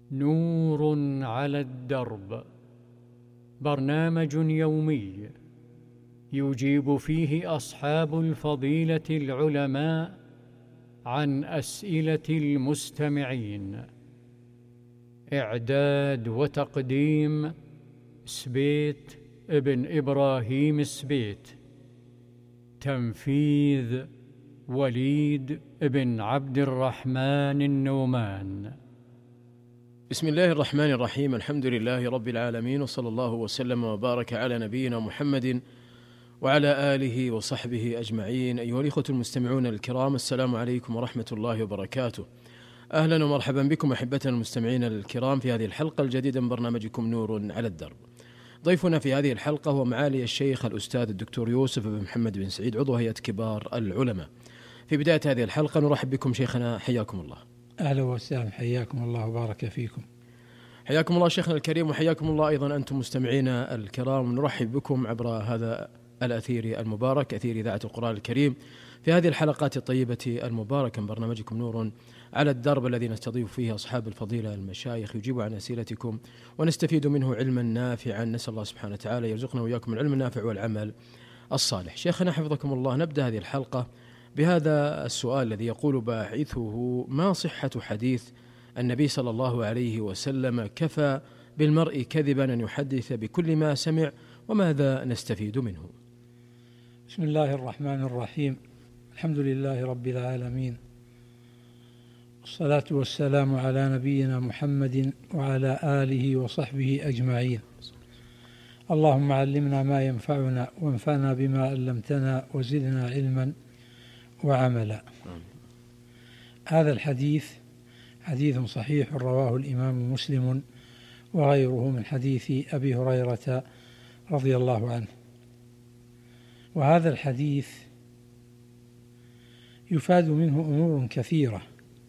نور على الدرب، برنامج يومي يجيب فيه أصحاب الفضيلة العلماء عن أسئلة المستمعين. إعداد وتقديم سبيت ابن إبراهيم السبيت. تنفيذ وليد بن عبد الرحمن النومان. بسم الله الرحمن الرحيم. الحمد لله رب العالمين، وصلى الله وسلم وبارك على نبينا محمد وعلى آله وصحبه أجمعين. أيها الإخوة المستمعون الكرام، السلام عليكم ورحمة الله وبركاته. أهلا ومرحبا بكم أحبتنا المستمعين الكرام في هذه الحلقة الجديدة من برنامجكم نور على الدرب. ضيفنا في هذه الحلقة هو معالي الشيخ الأستاذ الدكتور يوسف بن محمد بن سعيد، عضو هيئة كبار العلماء. في بداية هذه الحلقة نرحب بكم شيخنا، حياكم الله. أهلا وسهلا، حياكم الله وبارك فيكم. حياكم الله شيخنا الكريم، وحياكم الله أيضا أنتم مستمعينا الكرام. نرحب بكم عبر هذا الأثير المبارك، أثير إذاعة القرآن الكريم، في هذه الحلقات الطيبة المباركة من برنامجكم نور على الدرب، الذي نستضيف فيه أصحاب الفضيلة المشايخ يجيبوا عن أسئلتكم ونستفيد منه علما نافعا. نسأل الله سبحانه وتعالى يرزقنا وإياكم العلم النافع والعمل الصالح. شيخنا حفظكم الله، نبدأ هذه الحلقة بهذا السؤال الذي يقول باحثه: ما صحة حديث النبي صلى الله عليه وسلم كفى بالمرء كذبا أن يحدث بكل ما سمع، وماذا نستفيد منه؟ بسم الله الرحمن الرحيم. الحمد لله رب العالمين، والصلاة والسلام على نبينا محمد وعلى آله وصحبه أجمعين. اللهم علمنا ما ينفعنا وانفعنا بما علمتنا وزدنا علما وعملا. هذا الحديث حديث صحيح رواه الإمام مسلم وغيره من حديث أبي هريرة رضي الله عنه. وهذا الحديث يفاد منه أمور كثيرة،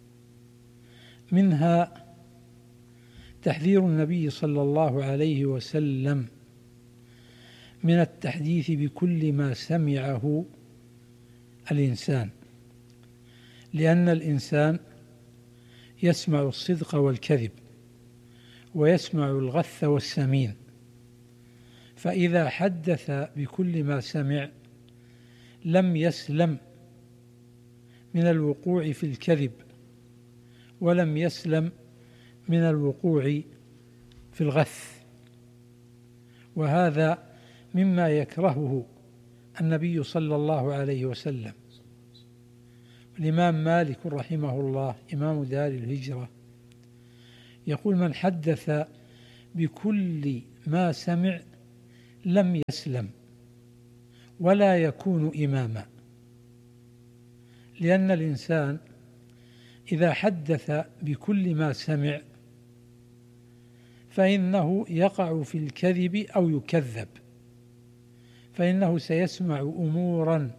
منها تحذير النبي صلى الله عليه وسلم من التحديث بكل ما سمعه الإنسان، لأن الإنسان يسمع الصدق والكذب ويسمع الغث والسمين، فإذا حدث بكل ما سمع لم يسلم من الوقوع في الكذب ولم يسلم من الوقوع في الغث، وهذا مما يكرهه النبي صلى الله عليه وسلم. الإمام مالك رحمه الله إمام دار الهجرة يقول: من حدث بكل ما سمع لم يسلم ولا يكون إماما، لأن الإنسان إذا حدث بكل ما سمع فإنه يقع في الكذب أو يكذب، فإنه سيسمع أمورا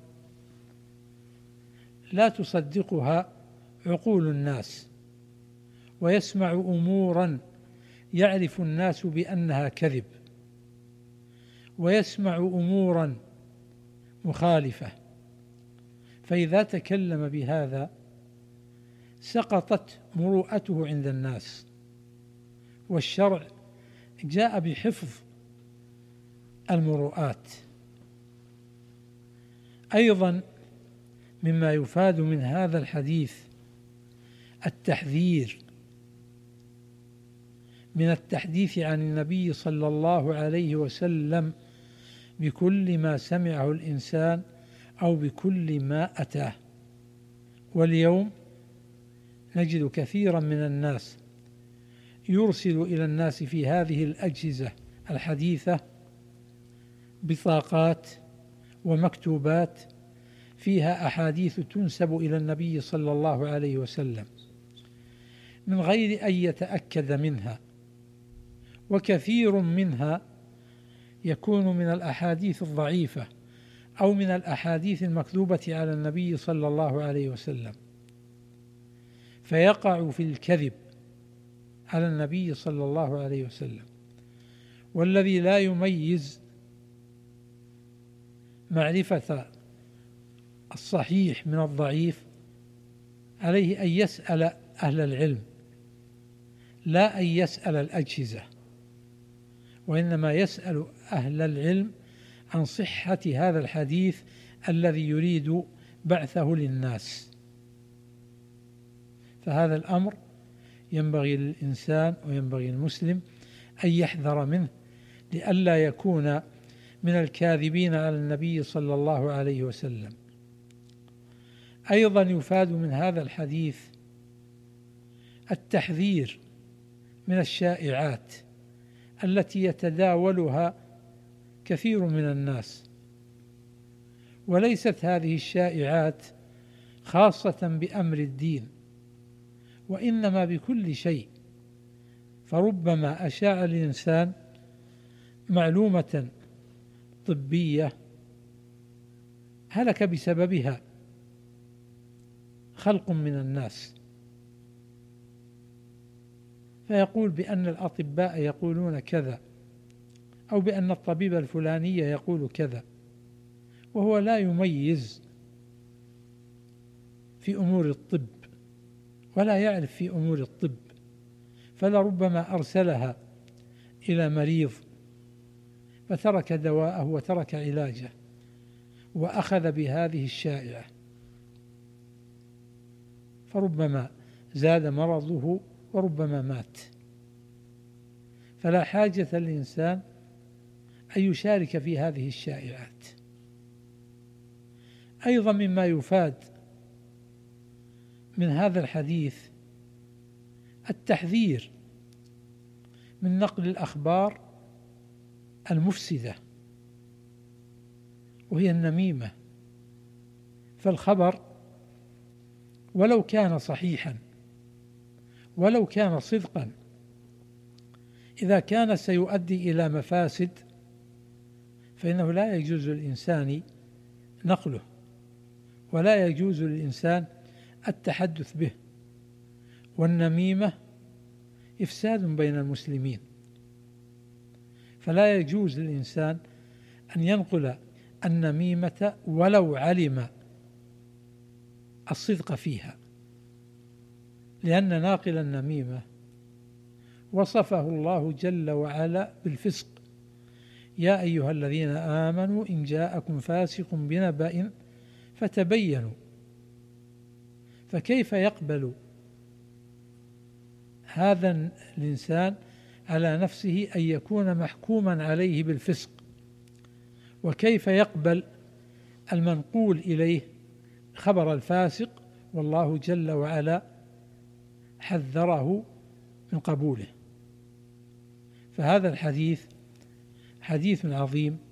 لا تصدقها عقول الناس، ويسمع أمورا يعرف الناس بأنها كذب، ويسمع أمورا مخالفة، فإذا تكلم بهذا سقطت مروءته عند الناس. والشرع جاء بحفظ المروءات. أيضا مما يفاد من هذا الحديث التحذير من التحديث عن النبي صلى الله عليه وسلم بكل ما سمعه الإنسان أو بكل ما أتاه. واليوم نجد كثيرا من الناس يرسل إلى الناس في هذه الأجهزة الحديثة بطاقات ومكتوبات فيها أحاديث تنسب إلى النبي صلى الله عليه وسلم من غير أن يتأكد منها، وكثير منها يكون من الأحاديث الضعيفة أو من الأحاديث المكذوبة على النبي صلى الله عليه وسلم، فيقع في الكذب على النبي صلى الله عليه وسلم. والذي لا يميز معرفة الصحيح من الضعيف عليه أن يسأل أهل العلم، لا أن يسأل الأجهزة، وإنما يسأل أهل العلم عن صحة هذا الحديث الذي يريد بعثه للناس. فهذا الأمر ينبغي للإنسان وينبغي المسلم أن يحذر منه لئلا يكون من الكاذبين على النبي صلى الله عليه وسلم. أيضا يفاد من هذا الحديث التحذير من الشائعات التي يتداولها كثير من الناس، وليست هذه الشائعات خاصة بأمر الدين، وإنما بكل شيء. فربما أشاع الإنسان معلومة طبية هلك بسببها خلق من الناس، فيقول بأن الأطباء يقولون كذا، أو بأن الطبيب الفلاني يقول كذا، وهو لا يميز في أمور الطب ولا يعرف في أمور الطب، فلربما أرسلها إلى مريض فترك دواءه وترك علاجه وأخذ بهذه الشائعة، فربما زاد مرضه وربما مات. فلا حاجة للإنسان أن يشارك في هذه الشائعات. أيضا مما يفاد من هذا الحديث التحذير من نقل الأخبار المفسدة وهي النميمة. فالخبر ولو كان صحيحا ولو كان صدقا، إذا كان سيؤدي إلى مفاسد فإنه لا يجوز للإنسان نقله، ولا يجوز للإنسان التحدث به. والنميمة إفساد بين المسلمين، فلا يجوز للإنسان أن ينقل النميمة ولو علم الصدق فيها، لأن ناقل النميمة وصفه الله جل وعلا بالفسق: يا أيها الذين آمنوا إن جاءكم فاسق بنبأ فتبينوا. فكيف يقبل هذا الإنسان على نفسه أن يكون محكوما عليه بالفسق؟ وكيف يقبل المنقول إليه خبر الفاسق والله جل وعلا حذره من قبوله؟ فهذا الحديث حديث عظيم